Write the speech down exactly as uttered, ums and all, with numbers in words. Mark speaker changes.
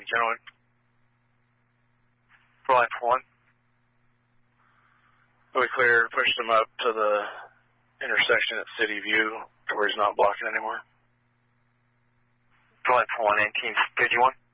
Speaker 1: gentlemen.
Speaker 2: four life one.
Speaker 1: We clear, push them up to the intersection at City View to where he's not blocking anymore.
Speaker 2: four life one, eighteen, P G one.